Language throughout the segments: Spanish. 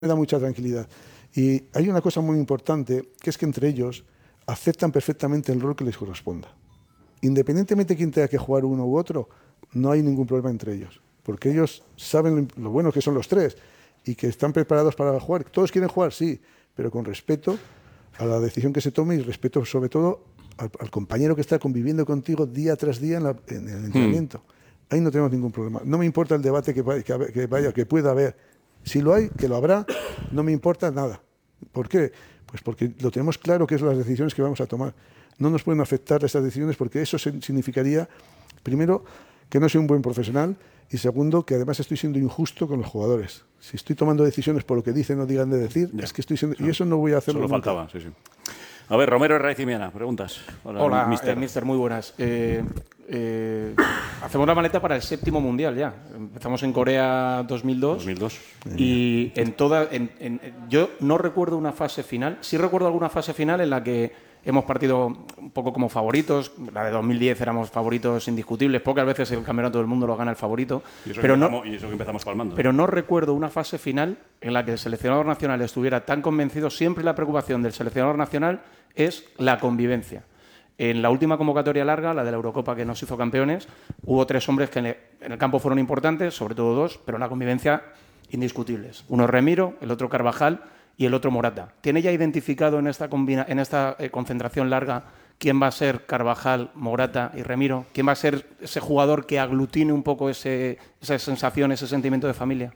me da mucha tranquilidad. Y hay una cosa muy importante, que es que entre ellos aceptan perfectamente el rol que les corresponda. Independientemente de quién tenga que jugar uno u otro, no hay ningún problema entre ellos, porque ellos saben lo bueno que son los tres y que están preparados para jugar. Todos quieren jugar, sí, pero con respeto a la decisión que se tome y respeto sobre todo al compañero que está conviviendo contigo día tras día en el entrenamiento. Ahí no tenemos ningún problema. No me importa el debate que pueda haber. Si lo hay, que lo habrá, no me importa nada. ¿Por qué? Pues porque lo tenemos claro que son las decisiones que vamos a tomar. No nos pueden afectar esas decisiones porque eso significaría, primero, que no soy un buen profesional y segundo, que además estoy siendo injusto con los jugadores. Si estoy tomando decisiones por lo que dicen o digan de decir, Ya. es que estoy siendo... Y eso no voy a hacerlo Solo nunca. faltaba, sí, sí. A ver, Romero Raicimiana, preguntas. Hola, mister. mister, muy buenas. Hacemos la maleta para el 7º Mundial ya. Empezamos en Corea 2002. 2002. Y yo no recuerdo una fase final. Sí recuerdo alguna fase final en la que hemos partido un poco como favoritos. La de 2010 éramos favoritos indiscutibles. Pocas veces el campeonato del mundo lo gana el favorito. Y eso, pero y eso que empezamos palmando. Pero no recuerdo una fase final en la que el seleccionador nacional estuviera tan convencido. Siempre la preocupación del seleccionador nacional es la convivencia. En la última convocatoria larga, la de la Eurocopa que nos hizo campeones, hubo 3 hombres que en el campo fueron importantes, sobre todo 2, pero en la convivencia indiscutibles. Uno es Remiro, el otro Carvajal y el otro Morata. ¿Tiene ya identificado en esta concentración larga quién va a ser Carvajal, Morata y Remiro? ¿Quién va a ser ese jugador que aglutine un poco esa sensación, ese sentimiento de familia?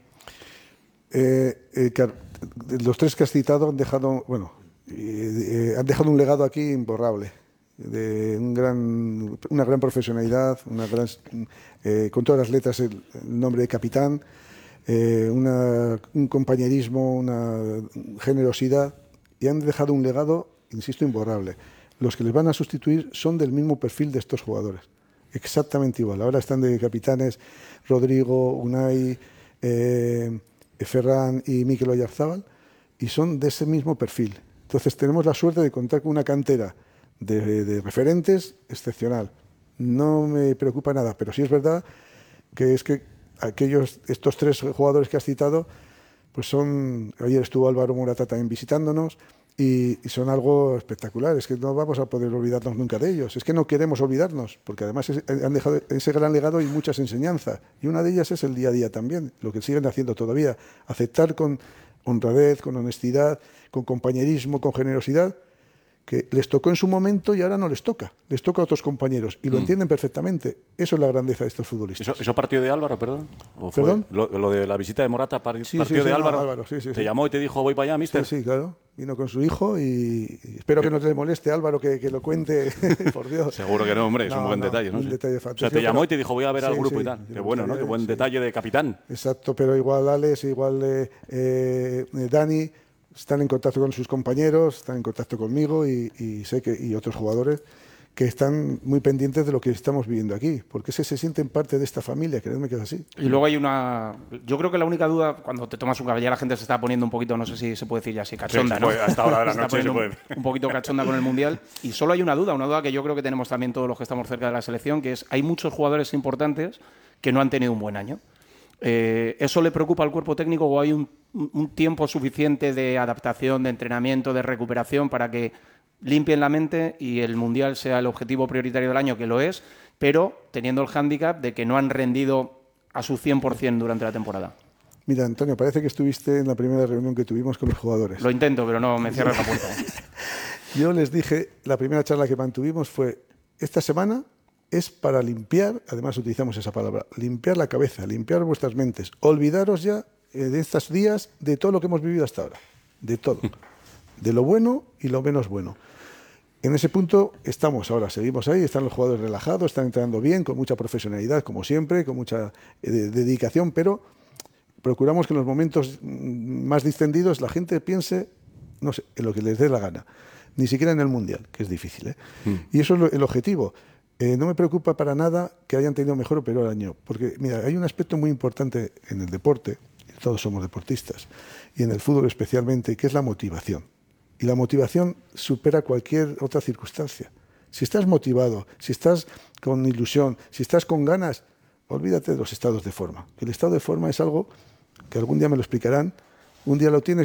Los 3 que has citado han dejado, han dejado un legado aquí imborrable, de una gran profesionalidad, con todas las letras el nombre de capitán, un compañerismo, una generosidad, y han dejado un legado, insisto, imborrable. Los que les van a sustituir son del mismo perfil de estos jugadores, exactamente igual. Ahora están de capitanes Rodrigo, Unai, Ferran y Mikel Oyarzabal, y son de ese mismo perfil. Entonces tenemos la suerte de contar con una cantera de referentes excepcional. No me preocupa nada, pero sí es verdad que estos 3 jugadores que has citado, pues ayer estuvo Álvaro Morata también visitándonos y son algo espectacular. Es que no vamos a poder olvidarnos nunca de ellos. Es que no queremos olvidarnos, porque además han dejado ese gran legado y muchas enseñanzas. Y una de ellas es el día a día también, lo que siguen haciendo todavía. Aceptar con honradez, con honestidad, con compañerismo, con generosidad, que les tocó en su momento y ahora no les toca a otros compañeros y lo entienden perfectamente. Eso es la grandeza de estos futbolistas. ¿Eso partió de Álvaro, perdón? ¿Perdón? Lo de la visita de Morata partió de Álvaro. Álvaro. Sí. ¿Te llamó y te dijo voy para allá, mister? Sí, claro. Vino con su hijo y espero que no te moleste, Álvaro, que lo cuente, por Dios. Seguro que no, hombre, es un buen detalle, ¿no? Un detalle fantástico. O sea, te llamó y te dijo voy a ver al grupo y tal. Qué bueno, ¿no? Qué buen detalle de capitán. Exacto, pero igual Alex, igual Dani están en contacto con sus compañeros, están en contacto conmigo y sé que otros jugadores que están muy pendientes de lo que estamos viviendo aquí, porque se sienten parte de esta familia, creedme que es así. Y luego hay yo creo que la única duda, cuando te tomas un café, ya la gente se está poniendo un poquito, no sé si se puede decir ya así, cachonda, ¿no? Hasta ahora de la noche se puede. Un poquito cachonda con el Mundial. Y solo hay una duda que yo creo que tenemos también todos los que estamos cerca de la selección, que es, hay muchos jugadores importantes que no han tenido un buen año. ¿Eso le preocupa al cuerpo técnico o hay un tiempo suficiente de adaptación, de entrenamiento, de recuperación para que limpien la mente y el Mundial sea el objetivo prioritario del año, que lo es, pero teniendo el hándicap de que no han rendido a su 100% durante la temporada? Mira, Antonio, parece que estuviste en la primera reunión que tuvimos con los jugadores. Lo intento, pero no me cierras la puerta. Yo les dije, la primera charla que mantuvimos fue, esta semana es para limpiar, además utilizamos esa palabra, limpiar la cabeza, limpiar vuestras mentes, olvidaros ya de estos días de todo lo que hemos vivido hasta ahora, de todo, de lo bueno y lo menos bueno. En ese punto estamos ahora, seguimos ahí, están los jugadores relajados, están entrenando bien, con mucha profesionalidad, como siempre, con mucha dedicación, pero procuramos que en los momentos más distendidos la gente piense, no sé, en lo que les dé la gana, ni siquiera en el Mundial, que es difícil, ¿eh? Y eso es el objetivo. No me preocupa para nada que hayan tenido mejor o peor año, porque mira, hay un aspecto muy importante en el deporte, todos somos deportistas, y en el fútbol especialmente, que es la motivación. Y la motivación supera cualquier otra circunstancia. Si estás motivado, si estás con ilusión, si estás con ganas, olvídate de los estados de forma. El estado de forma es algo que algún día me lo explicarán, un día lo tienes